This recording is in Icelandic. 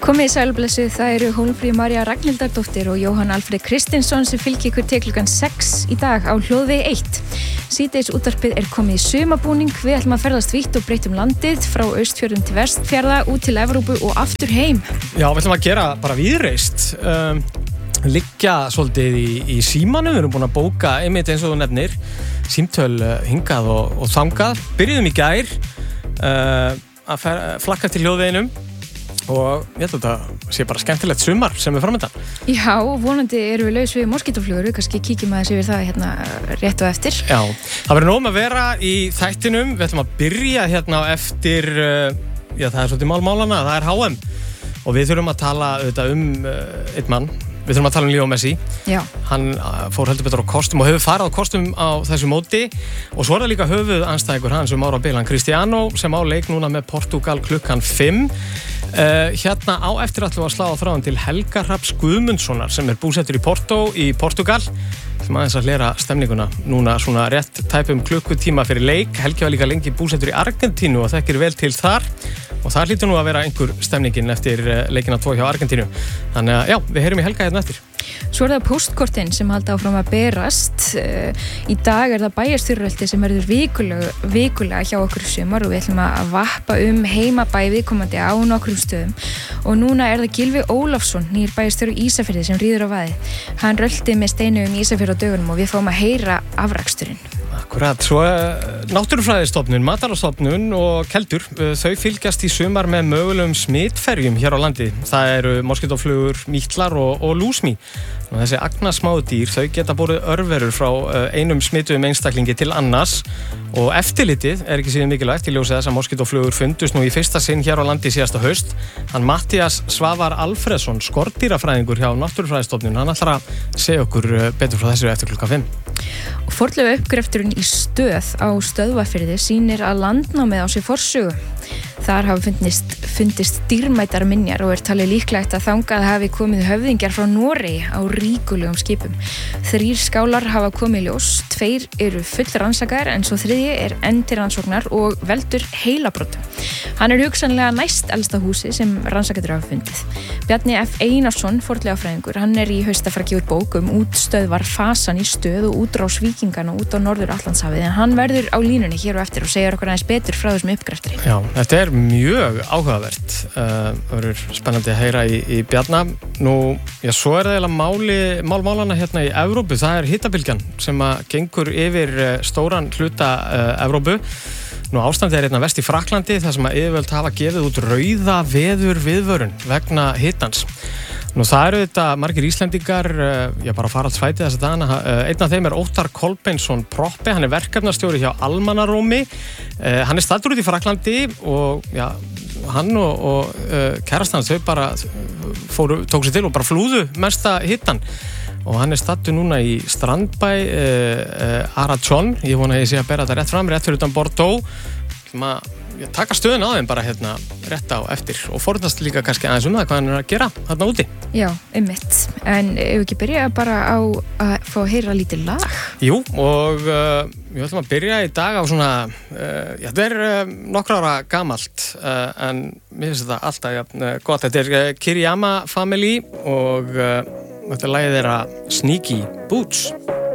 Komið sælblessuð, það eru Hólmfríður María Ragnhildardóttir og Jóhann Alfreð Kristinsson sem fylgja ykkur til klukkan 6 í dag á Hljóðvegi 1. Síðdegis útvarpið er komið í sumarbúning, við ætlum að ferðast vítt og breytt landið, frá Austfjörðum til Vestfjarða, út til Evrópu og aftur heim. Já, við ætlum að gera bara víðreist, liggja svolítið í símanum, við erum búin að bóka einmitt eins og þú nefnir, símtöl hingað og þangað, byrjuðum í gær að flakka til Hljóðveginum. Og ég held að þetta sé bara skemmtilegt sumar sem er framöndan. Já, vonandi erum við laus við moskítóflugur, við kannski kíkjum aðeins yfir það hérna rétt og eftir. Já, það verður nóg að vera í þættinum, við ætlum að byrja hérna eftir, það er svolítið málmálana, það er HM og við þurfum að tala auðvitað einn mann. Við þurfum að tala Leo Messi. Já. Hann fór heldur betur á kostum og hefur farið á kostum á þessu móti og svo er það líka höfuðandstæðingur hans árabil, Cristiano, sem á leik núna með Portugal klukkan 5. Hérna á eftir ætlum við að slá á þráðan til Helga Hrafns Guðmundssonar sem er búsettur í Porto í Portugal. Ætlum aðeins að hlera stemninguna núna svona rétt tæpum klukkutíma fyrir leik. Helgi var líka lengi búsettur í Argentínu og þekkir vel til þar. Og það hlýtur nú að vera einhver stemningin eftir leikina 2 hjá Argentínu. Þannig að já, við heyrum í Helga hérna eftir. Svo er það póstkortin sem halda áfram að berast. Í dag er það bæjarstjórnaröldi sem verður vikulega hjá okkur í sumar og við ætlum að vappa heimabæ viðkomandi á nokkrum stöðum. Og núna er það Gylfi Ólafsson, nýr bæjarstjóri Ísafirði sem ríður á vaði. Hann rölti með steinu Ísafirði á dögunum og við fáum að heyra afraksturinn. Akkurat, svo Náttúrufræðistofnun, Matvælastofnun og Keldur, þau fylgjast í sumar með mögulegum smitferjum hér á landi. Það eru moskítóflugur, mítlar og lúsmý. Og þessi agnarsmáu dýr, þau geta borið örverur frá einum smituðum einstaklingi til annars og eftirlitið er ekki síðan mikilvægt í ljósi þess að moskítóflugur fundust nú í fyrsta sinn hér á landi síðasta haust. Hann Matthías Svavar Alfreðsson, skordýrafræðingur hjá Náttúrufræðistofnun, hann ætlar að segja okkur betur frá þessu eftir klukkan 5. Og fornleifa uppgrefturinn í Stöð á Stöðvarfirði sýnir að landnámið á sér forsögu. Þar hafa fundist dýrmætar minjar og er talið líklegt að þangað hafi komið höfðingjar frá Noregi á ríkulegum skipum. 3 skálar hafa komið í ljós, 2 eru fullrannsakaðir en svo 3. er enn til rannsóknar og veldur heilabrotum. Hann er hugsanlega næst elsta húsi sem rannsakendur hafa fundið. Bjarni F. Einarsson, fornleifafræðingur, hann er í haust að fara að gefa út bók útstöðvar fasan í Stöð og útrás víkingana út á Norður-Atlantshafið en hann verður á línunni hér og eftir og segir okkur aðeins betur frá þessum uppgreftri. Já, þetta er mjög áhugavert. Verður spennandi að heyra í Bjarna. Nú, já, svo er það eiginlega málmálana hérna í Evrópu. Það er hitabylgjan sem að gengur yfir stóran hluta Evrópu. Nú ástandið er hérna vest í Frakklandi þar sem að yfirvöld hafa gefið út rauða veðurviðvörun vegna hitans. Nú það eru þetta margir Íslendingar, bara faraldsfæti þessa dagana. Einn af þeim er Óttar Kolbeinsson Proppe, hann er verkefnastjóri hjá Almannarómi. Hann er staddur út í Frakklandi og hann og kærastan þau bara tók sér til og bara flúðu mesta hitan. Og hann er staddur núna í strandbæ Arachon, ég vona að ég sé að bera þetta rétt fram, rétt fyrir utan Bordeaux. Taka stöðun á þeim bara hérna rétt á eftir og forðast líka kannski aðeins það hvað hann er að gera þarna úti. Já, einmitt. En ef við ekki byrja bara á að fá að heyra lítið lag? Jú, og við ætlum að byrja í dag á svona, þetta er nokkra ára gamalt, en mér finnst þetta alltaf gott. Þetta er Kiriyama Family og þetta er lagið þeirra Sneaky Boots.